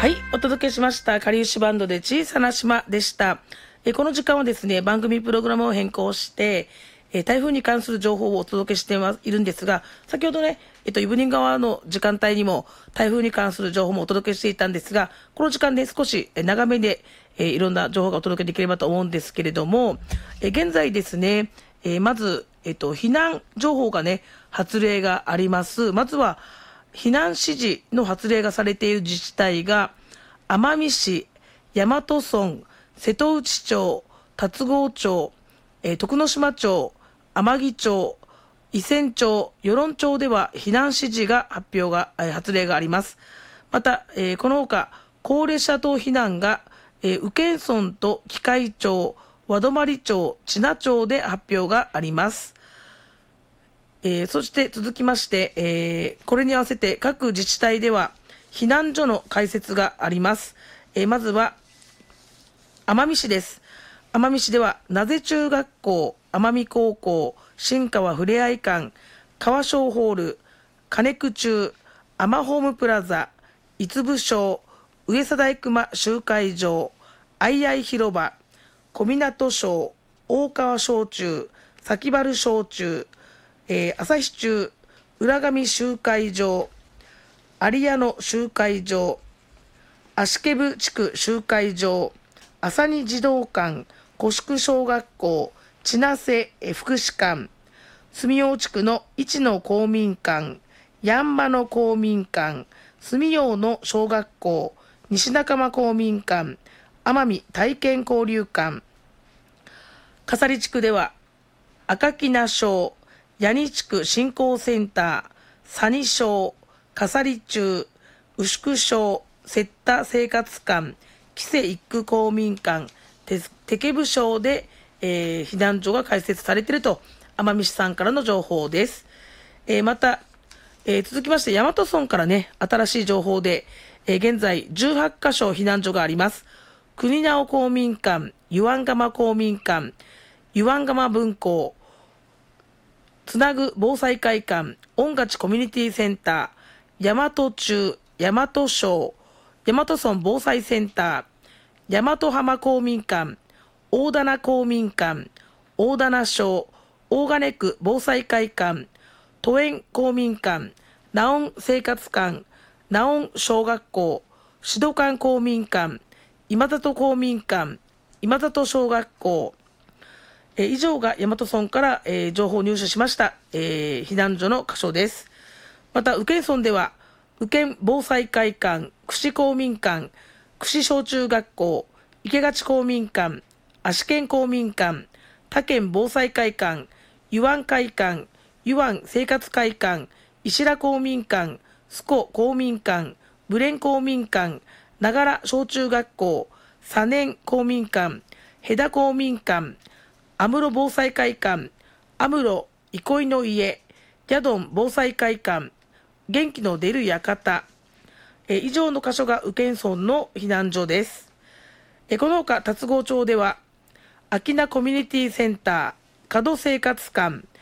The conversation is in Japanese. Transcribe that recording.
はい、お届けしましたかりゆしバンドで小さな島でした。この時間はですね、番組プログラムを変更して、台風に関する情報をお届けしているんですが、先ほどね、イブニング側の時間帯にも台風に関する情報もお届けしていたんですが、この時間で少し長めで、いろんな情報がお届けできればと思うんですけれども、現在ですね、まず、避難情報がね、発令があります。まずは、避難指示の発令がされている自治体が奄美市、大和村、瀬戸内町、龍郷町、徳之島町、天城町、伊仙町、与論町では避難指示が発令があります。また、このほか高齢者等避難が宇検村と喜界町、和泊町、知名町で発表があります。そして続きまして、これに合わせて各自治体では避難所の開設があります。まずは奄美市です。奄美市では名瀬中学校、奄美高校、新川ふれあい館、川小ホール、金久中、アマホームプラザ、五部小、上佐大熊集会場、相合広場、小湊小、大川小中、崎原小中、旭中、浦上集会場、有谷の集会場、足部地区集会場、朝に児童館、古宿小学校、千奈瀬福祉館、住用地区の一の公民館、やんばの公民館、住用の小学校、西中間公民館、奄美体験交流館、笠利地区では赤木名小、八木地区振興センター、佐仁小、笠利中、牛久小、摂田生活館、木瀬一区公民館、手部小で、避難所が開設されていると奄美市さんからの情報です。また、続きまして大和村からね、新しい情報で、現在18カ所避難所があります。国直公民館、湯湾釜公民館、湯湾釜分校、つなぐ防災会館、御勝コミュニティセンター、大和中、大和小、大和村防災センター、大和浜公民館、大棚公民館、大棚小、大金区防災会館、都園公民館、名音生活館、名音小学校、指導館公民館、今里公民館、今里小学校、以上が大和村から、情報を入手しました、避難所の箇所です。また、宇検村では、宇検防災会館、串公民館、串小中学校、池勝公民館、足県公民館、他県防災会館、湯湾会館、湯湾生活会館、石良公民館、須古公民館、武連公民館、長良小中学校、佐年公民館、戸田公民館、アムロ防災会館、アムロ憩いの家、ギャドン防災会館、元気の出る館、以上の箇所が宇検村の避難所です。このほか龍郷町では秋名コミュニティセンター、門生活館、